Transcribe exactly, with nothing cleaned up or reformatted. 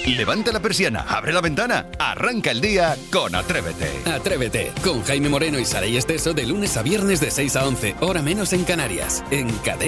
Levanta la persiana, abre la ventana, arranca el día con Atrévete. Atrévete, con Jaime Moreno y Saray Esteso de lunes a viernes de seis a once, hora menos en Canarias, en Cadena.